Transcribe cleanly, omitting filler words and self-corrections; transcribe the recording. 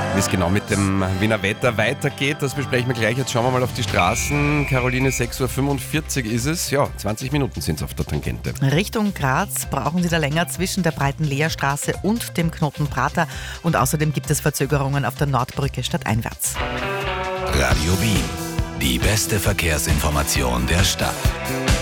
Wie es genau mit dem Wiener Wetter weitergeht, das besprechen wir gleich. Jetzt schauen wir mal auf die Straßen. Caroline, 6.45 Uhr ist es. Ja, 20 Minuten sind es auf der Tangente. Richtung Graz brauchen Sie da länger zwischen der breiten Leerstraße und dem Knoten Prater. Und außerdem gibt es Verzögerungen auf der Nordbrücke stadteinwärts. Radio Wien. Die beste Verkehrsinformation der Stadt.